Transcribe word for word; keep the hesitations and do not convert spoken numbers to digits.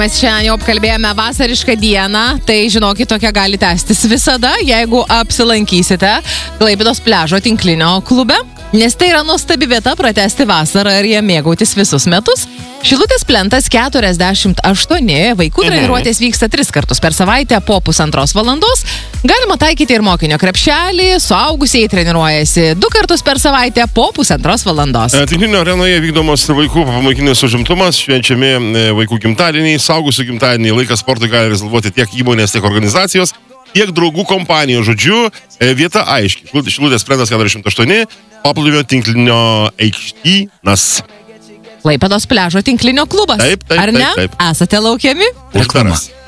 Mes šiandien jau apkalbėjome vasarišką dieną, tai žinokit, tokia gali tęstis visada, jeigu apsilankysite Klaipėdos pliažo tinklinio klube, nes tai yra nuostabi vieta pratęsti vasarą ir ją mėgautis visus metus. Šilutės plentas keturiasdešimt aštuoni, vaikų treniruotės vyksta tris kartus per savaitę po pusantros valandos. Galima taikyti ir mokinio krepšelį, suaugusieji treniruojasi du kartus per savaitę po pusantros valandos. Tinklinio arenoje vykdomas vaikų pamokinis užimtumas, švenčiami vaikų gimtadieniai, suaugusių gimtadieniai, laikas sportui gali rezervuoti tiek įmonės, tiek organizacijos, tiek draugų kompanijos. Žodžiu, vieta aiški. Šilutės plentas keturiasdešimt aštuoni, paplūdimio tinklinio aikštynas. Klaipėdos pliažo tinklinio klubas. Taip, taip, ar ne? taip, taip. Esate laukiami? Uždaras.